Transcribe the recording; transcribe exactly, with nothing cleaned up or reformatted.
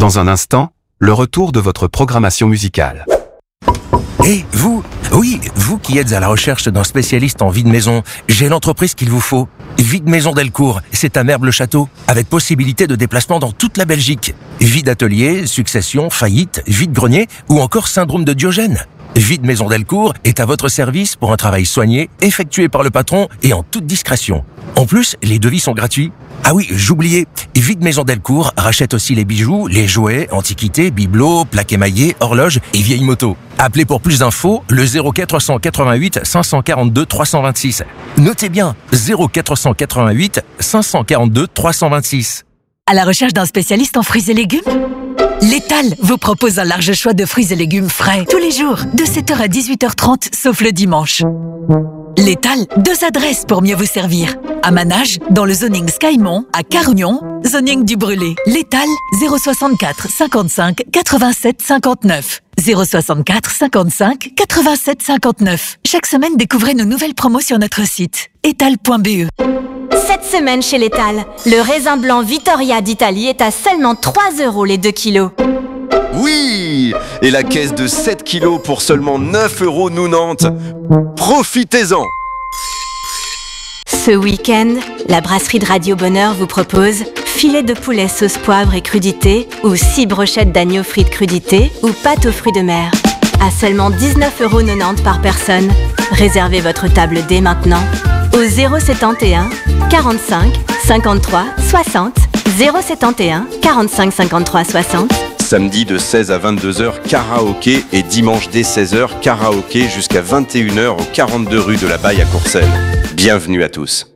Dans un instant, le retour de votre programmation musicale. Et vous, oui, vous qui êtes à la recherche d'un spécialiste en vie de maison, j'ai l'entreprise qu'il vous faut. Vie de Maison Delcourt, c'est à Merble-le-Château, avec possibilité de déplacement dans toute la Belgique. Vie d'atelier, succession, faillite, vie de grenier ou encore syndrome de Diogène. Vie de Maison Delcourt est à votre service pour un travail soigné, effectué par le patron et en toute discrétion. En plus, les devis sont gratuits. Ah oui, j'oubliais, Vie de Maison Delcourt rachète aussi les bijoux, les jouets, antiquités, bibelots, plaques émaillées, horloges et vieilles motos. Appelez pour plus d'infos le zéro quatre cent quatre-vingt-huit cinq cent quarante-deux trois cent vingt-six. Notez bien, zéro quatre cent quatre-vingt-huit cinq cent quarante-deux trois cent vingt-six. À la recherche d'un spécialiste en fruits et légumes ? L'Étal vous propose un large choix de fruits et légumes frais tous les jours, de sept heures à dix-huit heures trente, sauf le dimanche. L'Étal, deux adresses pour mieux vous servir. À Manage, dans le zoning Skymont, à Carugnon, zoning du Brûlé. L'Étal, zéro soixante-quatre cinquante-cinq quatre-vingt-sept cinquante-neuf. zéro soixante-quatre cinquante-cinq quatre-vingt-sept cinquante-neuf. Chaque semaine, découvrez nos nouvelles promos sur notre site étal point b e. Cette semaine chez l'Étal, le raisin blanc Vittoria d'Italie est à seulement trois euros les deux kilos. Oui! Et la caisse de sept kilos pour seulement neuf euros quatre-vingt-dix. Profitez-en! Ce week-end, la brasserie de Radio Bonheur vous propose filet de poulet sauce poivre et crudité ou six brochettes d'agneau frites crudité ou pâte aux fruits de mer. À seulement dix-neuf euros quatre-vingt-dix par personne. Réservez votre table dès maintenant au zéro soixante et un quarante-cinq cinquante-trois soixante. zéro soixante et un quarante-cinq cinquante-trois soixante. Samedi de seize à vingt-deux heures, karaoké et dimanche dès seize heures, karaoké jusqu'à vingt et une heures au quarante-deux rue de la Baille à Courcelles. Bienvenue à tous.